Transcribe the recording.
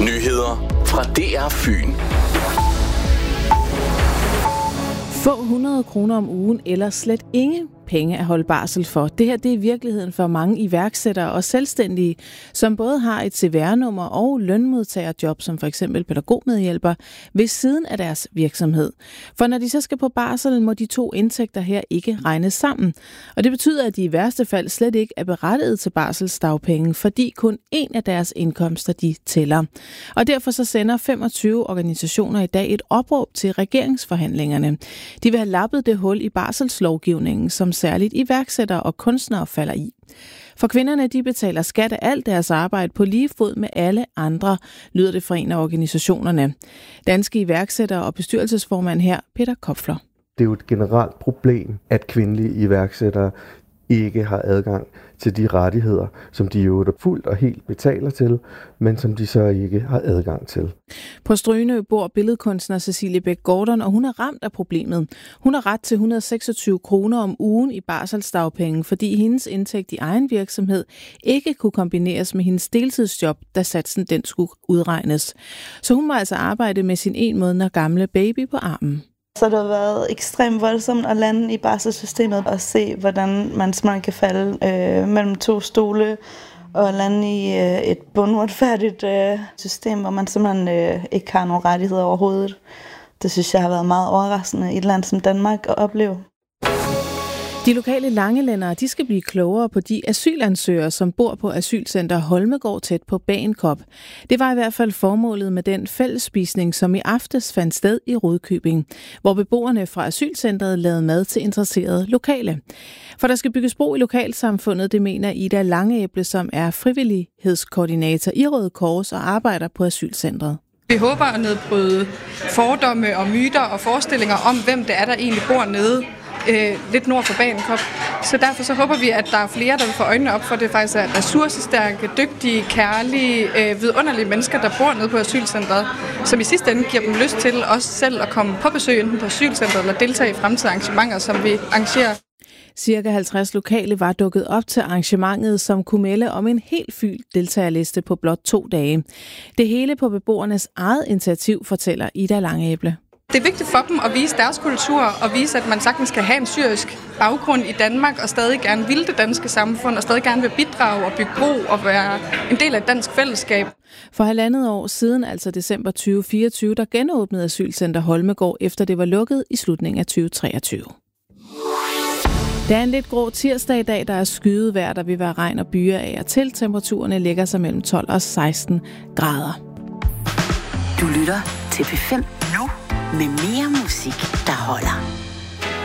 Nyheder fra DR Fyn. Få 100 kroner om ugen eller slet ingen penge at holde barsel for. Det her det er virkeligheden for mange iværksættere og selvstændige, som både har et CVR-nummer og lønmodtagerjob, som for eksempel pædagogmedhjælper, ved siden af deres virksomhed. For når de så skal på barsel, må de to indtægter her ikke regnes sammen. Og det betyder, at de i værste fald slet ikke er berettiget til barselsdagpenge, fordi kun én af deres indkomster de tæller. Og derfor så sender 25 organisationer i dag et opråb til regeringsforhandlingerne. De vil have lappet det hul i barselslovgivningen, som særligt iværksættere og kunstnere falder i. For kvinderne, de betaler skat af alt deres arbejde på lige fod med alle andre, lyder det fra en af organisationerne. Danske iværksættere og bestyrelsesformand her, Peter Kopfler. Det er jo et generelt problem, at kvindelige iværksættere ikke har adgang til de rettigheder, som de jo fuldt og helt betaler til, men som de så ikke har adgang til. På Strynø bor billedkunstner Cecilie Bæk Gordon, og hun er ramt af problemet. Hun har ret til 126 kroner om ugen i barselsdagpenge, fordi hendes indtægt i egen virksomhed ikke kunne kombineres med hendes deltidsjob, da satsen den skulle udregnes. Så hun må altså arbejde med sin 1 måneder gamle baby på armen. Så det har været ekstremt voldsomt at lande i barselssystemet og se, hvordan man simpelthen kan falde mellem 2 stole og lande i et bunduretfærdigt system, hvor man simpelthen ikke har nogen rettigheder overhovedet. Det synes jeg har været meget overraskende i et land som Danmark at opleve. De lokale langelændere, de skal blive klogere på de asylansøgere, som bor på asylcenter Holmegaard tæt på Bagenkop. Det var i hvert fald formålet med den fællesspisning, som i aftes fandt sted i Rudkøbing, hvor beboerne fra asylcentret lavede mad til interesserede lokale. For der skal bygges bro i lokalsamfundet, det mener Ida Langeæble, som er frivillighedskoordinator i Røde Kors og arbejder på asylcentret. Vi håber at nedbryde fordomme og myter og forestillinger om, hvem det er, der egentlig bor nede lidt nord for Bagenkop. Så derfor så håber vi, at der er flere, der vil få øjnene op for, det faktisk er ressourcestærke, dygtige, kærlige, vidunderlige mennesker, der bor nede på asylcentret, som i sidste ende giver dem lyst til også selv at komme på besøg enten på asylcentret eller deltage i fremtidige arrangementer, som vi arrangerer. Cirka 50 lokale var dukket op til arrangementet, som kunne melde om en helt fyldt deltagerliste på blot 2 dage. Det hele på beboernes eget initiativ, fortæller Ida Langeæble. Det er vigtigt for dem at vise deres kultur og vise, at man sagtens kan have en syrisk baggrund i Danmark og stadig gerne vil det danske samfund og stadig gerne vil bidrage og bygge bro og være en del af et dansk fællesskab. For 1,5 år siden, altså december 2024, der genåbnede asylcenter Holmegaard, efter det var lukket i slutningen af 2023. Det er en lidt grå tirsdag i dag, der er skyet vejr, der vil være regn og byer af og til. Temperaturerne ligger sig mellem 12 og 16 grader. Du lytter til P5 nu med mere musik, der holder.